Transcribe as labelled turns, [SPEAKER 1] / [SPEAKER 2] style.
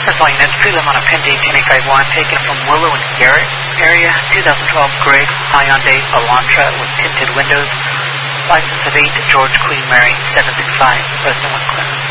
[SPEAKER 1] First of all, units, prelim on a Pinday 10851 taken from Willow and Garrett area. 2012 Greg Hyundai Elantra with tinted windows. License of 8 George Queen Mary 765. President 1 Clinton.